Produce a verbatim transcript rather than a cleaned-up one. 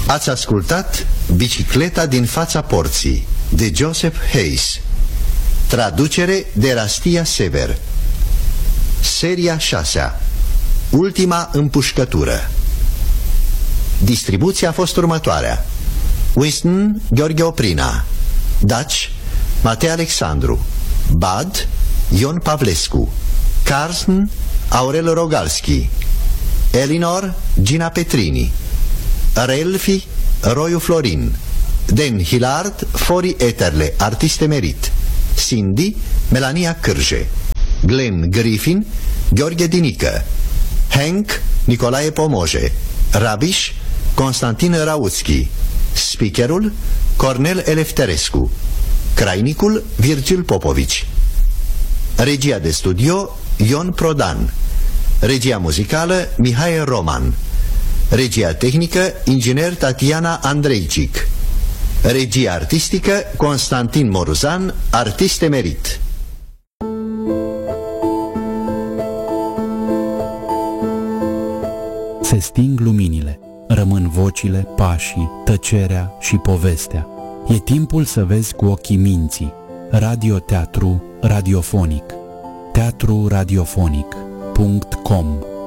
Ați ascultat Bicicleta din fața porții de Joseph Hayes, traducere de Rastia Sever. Seria șasea, Ultima împușcătură. Distribuția a fost următoarea: Winston, Gheorghe Oprina; Dutch, Matei Alexandru; Bad, Ion Pavlescu; Carsten, Aurel Rogalski; Elinor, Gina Petrini; Relfi, Roiu Florin; Dan Hilard, Fori Eterle, artist emerit; Cindy, Melania Cârje; Glenn Griffin, Gheorghe Dinică; Hank, Nicolae Pomoje; Rabiș, Constantin Rautski; Speakerul, Cornel Elefterescu; Crainicul, Virgil Popovici. Regia de studio, Ion Prodan. Regia muzicală, Mihai Roman. Regia tehnică, inginer Tatiana Andreicic. Regia artistică, Constantin Moruzan, artist emerit. Se sting luminile, rămân vocile, pașii, tăcerea și povestea. E timpul să vezi cu ochii minții. Radioteatru radiofonic. teatru radiofonic punct com